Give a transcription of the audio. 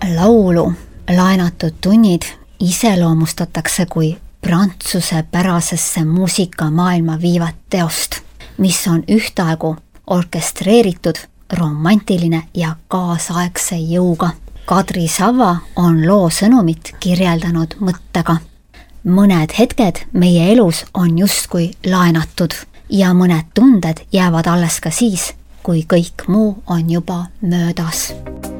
Laulu laenatud tunnid iseloomustatakse kui prantsusepärasesse muusikamaailma viivat teost, mis on ühtaegu orkestreeritud, romantiline ja kaasaegse jõuga. Kadri Sava on loo sõnumit kirjeldanud mõttega. Mõned hetked meie elus on justkui laenatud ja mõned tunded jäävad alles ka siis, kui kõik muu on juba möödas.